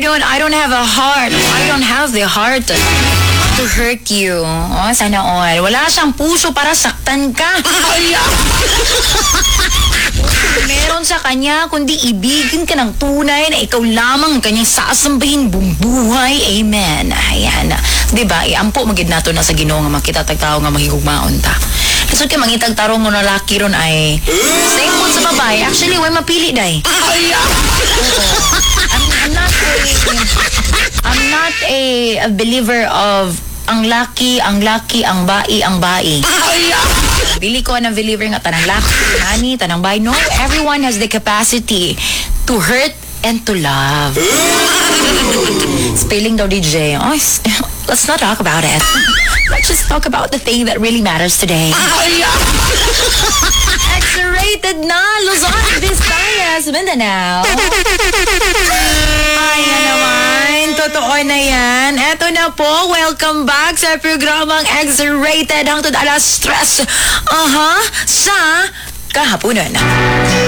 I don't have a heart. I don't have the heart to hurt you. Oh, sana all. Wala siyang puso para saktan ka. Meron sa kanya, kundi ibigin ka ng tunay na ikaw lamang ang kanyang sasambahin buong buhay. Amen. Ayan. Diba? Iampo magid nato na sa Ginoo nga makitatagtao nga mahigugmaon ta. Kasi kaya mangitagtarong mo na laki ron ay same mo sa babae. Actually, why mapili day? I'm not a believer of ang laki, ang bai. Bili ko ng believer nga tanang laki, nani, tanang bai. No, everyone has the capacity to hurt and to love. Spelling daw DJ. Oh, let's not talk about it. Let's just talk about the thing that really matters today. X-rated na Luzon, Visayas, Mindanao. Ayan naman, totoo na yan. Eto na po, welcome back sa programang X-rated hangtod alas stress. Sa kahaponan.